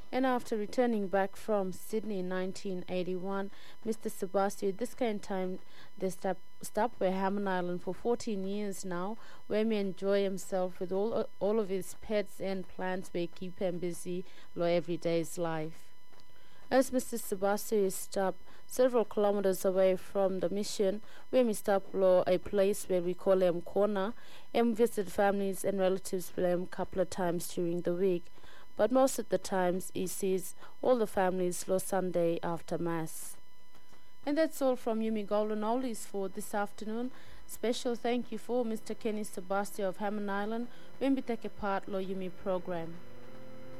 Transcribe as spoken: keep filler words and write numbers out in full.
And after returning back from Sydney in nineteen eighty-one, Mister Sebastio this kind time they stop stop where Hammond Island for fourteen years now, where he enjoy himself with all all of his pets and plants, where keep him busy lo every day's life. As Mister Sebastio stopped several kilometers away from the mission, where we stopped lo a place where we call him Corner, and visit families and relatives with him a couple of times during the week. But most of the times he sees all the families lo Sunday after Mass. And that's all from Yumi Golden Oldies for this afternoon. Special thank you for Mister Kenny Sebastio of Hammond Island when we take a part lo Yumi program.